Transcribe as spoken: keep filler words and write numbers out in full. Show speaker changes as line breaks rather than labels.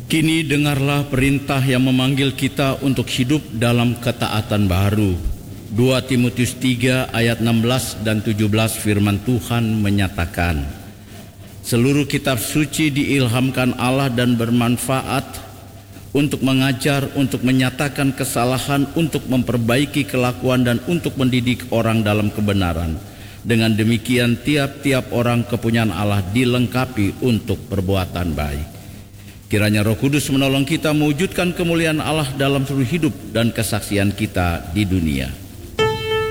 Kini dengarlah perintah yang memanggil kita untuk hidup dalam ketaatan baru. dua Timotius tiga ayat enam belas dan tujuh belas firman Tuhan menyatakan, seluruh kitab suci diilhamkan Allah dan bermanfaat untuk mengajar, untuk menyatakan kesalahan, untuk memperbaiki kelakuan dan untuk mendidik orang dalam kebenaran. Dengan demikian tiap-tiap orang kepunyaan Allah dilengkapi untuk perbuatan baik. Kiranya Roh Kudus menolong kita mewujudkan kemuliaan Allah dalam seluruh hidup dan kesaksian kita di dunia.